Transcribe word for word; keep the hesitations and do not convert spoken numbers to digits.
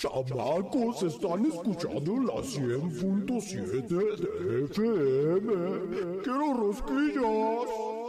Chamacos, están escuchando la cien punto siete de F M. ¡Quiero rosquillas!